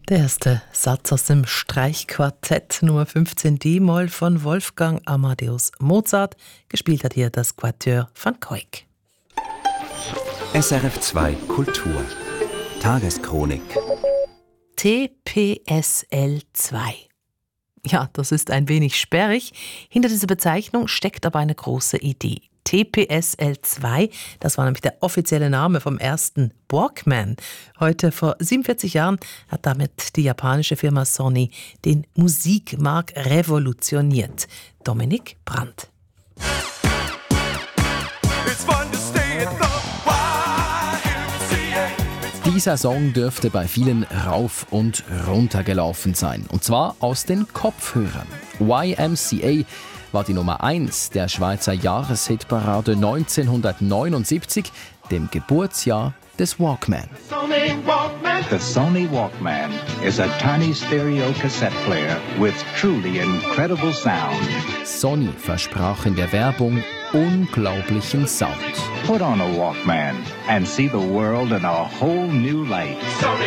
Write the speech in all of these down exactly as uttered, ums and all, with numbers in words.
Der erste Satz aus dem Streichquartett Nummer fünfzehn D-Moll von Wolfgang Amadeus Mozart. Gespielt hat hier das Quatuor van Kuijk. S R F zwei Kultur. Tageschronik. T P S L zwei. Ja, das ist ein wenig sperrig. Hinter dieser Bezeichnung steckt aber eine große Idee. T P S L zwei, das war nämlich der offizielle Name vom ersten Walkman. Heute vor siebenundvierzig Jahren hat damit die japanische Firma Sony den Musikmarkt revolutioniert. Dominik Brandt. Dieser Song dürfte bei vielen rauf und runter gelaufen sein. Und zwar aus den Kopfhörern. Y M C A war die Nummer eins der Schweizer Jahreshitparade neunzehnhundertneunundsiebzig, dem Geburtsjahr des Walkman. The Sony Walkman is a tiny stereo cassette player with truly incredible sound. Sony versprach in der Werbung unglaublichen Sound. Put on a Walkman and see the world in a whole new light.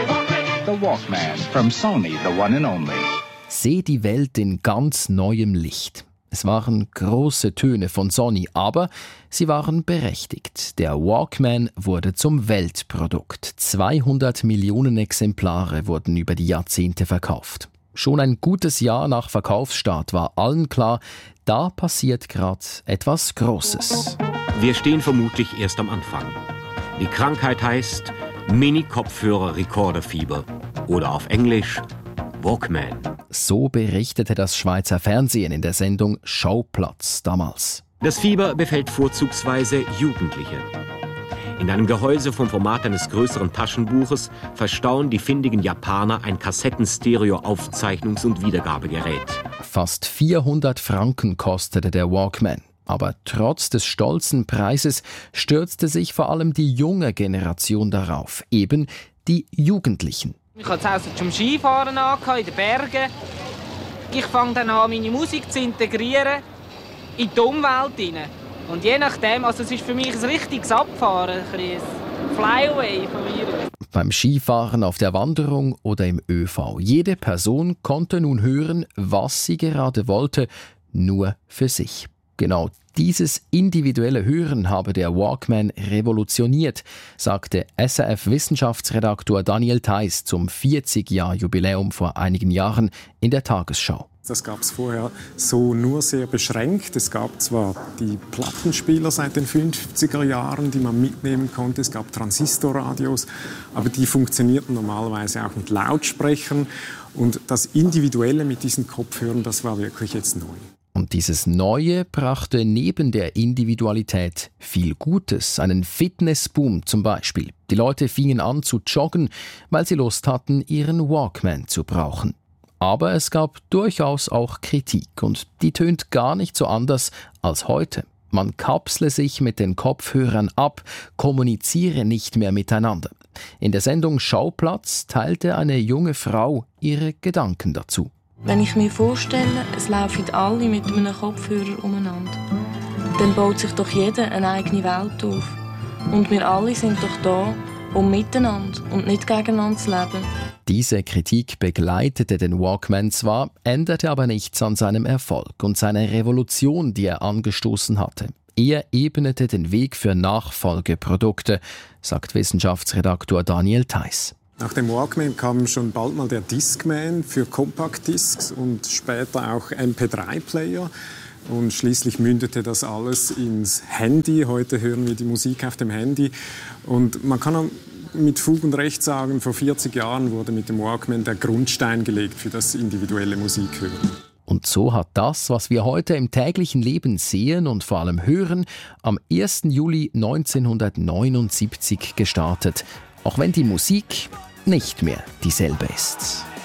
The Walkman from Sony, the one and only. Seh die Welt in ganz neuem Licht. Es waren große Töne von Sony, aber sie waren berechtigt. Der Walkman wurde zum Weltprodukt. zweihundert Millionen Exemplare wurden über die Jahrzehnte verkauft. Schon ein gutes Jahr nach Verkaufsstart war allen klar, da passiert gerade etwas Großes. Wir stehen vermutlich erst am Anfang. Die Krankheit heißt Mini-Kopfhörer-Rekorderfieber oder auf Englisch Walkman. So berichtete das Schweizer Fernsehen in der Sendung Schauplatz damals. Das Fieber befällt vorzugsweise Jugendliche. In einem Gehäuse vom Format eines größeren Taschenbuches verstauen die findigen Japaner ein Kassetten-Stereo-Aufzeichnungs- und Wiedergabegerät. Fast vierhundert Franken kostete der Walkman. Aber trotz des stolzen Preises stürzte sich vor allem die junge Generation darauf, eben die Jugendlichen. Ich hatte es auch zum Skifahren an, in den Bergen. Ich fange dann an, meine Musik zu integrieren in die Umwelt hinein. Und je nachdem, also es ist für mich ein richtiges Abfahren, ein Flyaway von mir. Beim Skifahren, auf der Wanderung oder im Ö V. Jede Person konnte nun hören, was sie gerade wollte, nur für sich. Genau dieses individuelle Hören habe der Walkman revolutioniert, sagte S R F-Wissenschaftsredaktor Daniel Theiss zum vierzig-Jahr-Jubiläum vor einigen Jahren in der Tagesschau. Das gab es vorher so nur sehr beschränkt. Es gab zwar die Plattenspieler seit den fünfziger Jahren, die man mitnehmen konnte. Es gab Transistorradios, aber die funktionierten normalerweise auch mit Lautsprechern. Und das Individuelle mit diesen Kopfhörern, das war wirklich jetzt neu. Und dieses Neue brachte neben der Individualität viel Gutes, einen Fitnessboom zum Beispiel. Die Leute fingen an zu joggen, weil sie Lust hatten, ihren Walkman zu brauchen. Aber es gab durchaus auch Kritik und die tönt gar nicht so anders als heute. Man kapsle sich mit den Kopfhörern ab, kommuniziere nicht mehr miteinander. In der Sendung Schauplatz teilte eine junge Frau ihre Gedanken dazu. Wenn ich mir vorstelle, es laufen alle mit einem Kopfhörer umeinander, dann baut sich doch jeder eine eigene Welt auf. Und wir alle sind doch da, um miteinander und nicht gegeneinander zu leben. Diese Kritik begleitete den Walkman zwar, änderte aber nichts an seinem Erfolg und seiner Revolution, die er angestoßen hatte. Er ebnete den Weg für Nachfolgeprodukte, sagt Wissenschaftsredaktor Daniel Theiss. Nach dem Walkman kam schon bald mal der Discman für Compact-Discs und später auch M P drei Player. Und schließlich mündete das alles ins Handy. Heute hören wir die Musik auf dem Handy. Und man kann mit Fug und Recht sagen, vor vierzig Jahren wurde mit dem Walkman der Grundstein gelegt für das individuelle Musikhören. Und so hat das, was wir heute im täglichen Leben sehen und vor allem hören, am ersten Juli neunzehnhundertneunundsiebzig gestartet. Auch wenn die Musik nicht mehr dieselbe ist.